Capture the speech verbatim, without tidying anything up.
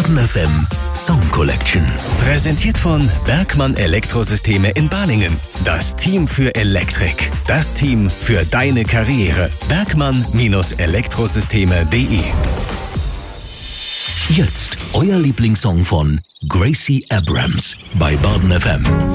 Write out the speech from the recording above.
Baden F M Song Collection. Präsentiert von Bergmann Elektrosysteme in Balingen. Das Team für Elektrik. Das Team für deine Karriere. Bergmann Elektrosysteme punkt de. Jetzt euer Lieblingssong von Gracie Abrams bei Baden F M.